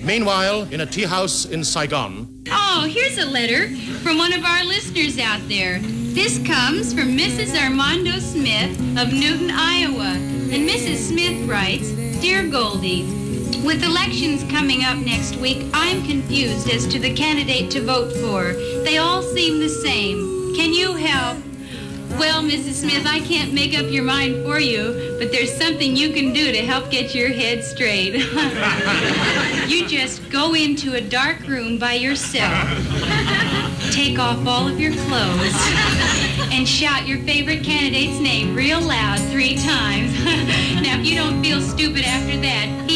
Meanwhile, in a tea house in Saigon. Oh, here's a letter from one of our listeners out there. This comes from Mrs. Armando Smith of Newton, Iowa. And Mrs. Smith writes, Dear Goldie, with elections coming up next week, I'm confused as to the candidate to vote for. They all seem the same. Can you help? Well, Mrs. Smith, I can't make up your mind for you, but there's something you can do to help get your head straight. You just go into a dark room by yourself, take off all of your clothes, and shout your favorite candidate's name real loud 3 times. Now, if you don't feel stupid after that,